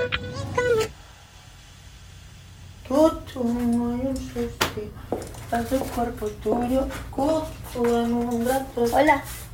Cucu, hay un suspiro, a tu cuerpo tuyo, cucu, en un rato. Hola.